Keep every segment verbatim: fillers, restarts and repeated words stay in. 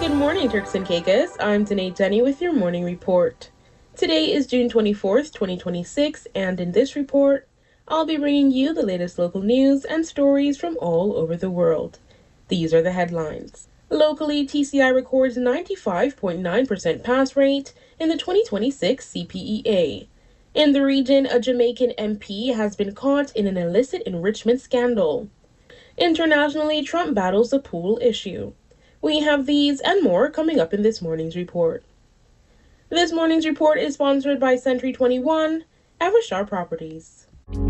Good morning, Turks and Caicos. I'm Danae Denny with your morning report. Today is June twenty-fourth, twenty twenty-six, and in this report, I'll be bringing you the latest local news and stories from all over the world. These are the headlines. Locally, T C I records ninety-five point nine percent pass rate in the twenty twenty-six C P E A. In the region, a Jamaican M P has been caught in an illicit enrichment scandal. Internationally, Trump battles the pool issue. We have these and more coming up in this morning's report. This morning's report is sponsored by Century twenty-one, Evershar Properties.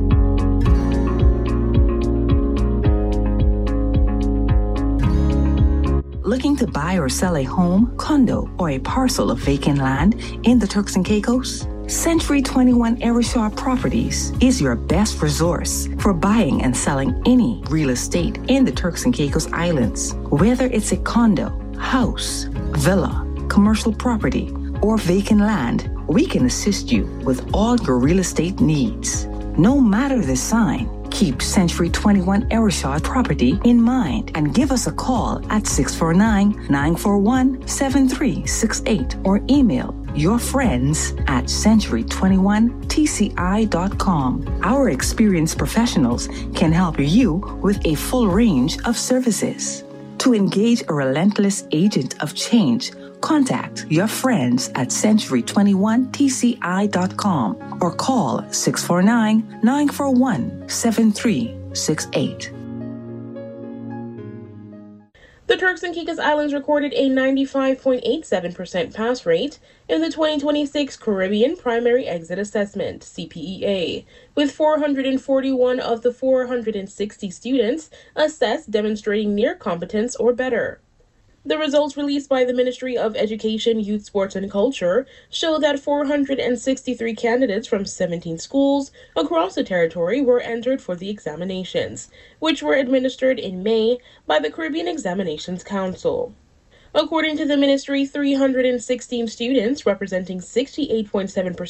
Looking to buy or sell a home, condo, or a parcel of vacant land in the Turks and Caicos? Century twenty-one Evershar Properties is your best resource for buying and selling any real estate in the Turks and Caicos Islands. Whether it's a condo, house, villa, commercial property, or vacant land, we can assist you with all your real estate needs. No matter the sign, keep Century twenty-one Evershar Property in mind and give us a call at six four nine, nine four one, seven three six eight or email your friends at century twenty-one T C I dot com. Our experienced professionals can help you with a full range of services. To engage a relentless agent of change, contact your friends at century twenty-one T C I dot com or call six four nine, nine four one, seven three six eight. The Turks and Caicos Islands recorded a ninety-five point eight seven percent pass rate in the twenty twenty-six Caribbean Primary Exit Assessment, C P E A, with four hundred forty-one of the four hundred sixty students assessed demonstrating near competence or better. The results released by the Ministry of Education, Youth, Sports, and Culture show that four hundred sixty-three candidates from seventeen schools across the territory were entered for the examinations, which were administered in May by the Caribbean Examinations Council. According to the ministry, three hundred sixteen students, representing sixty-eight point seven percent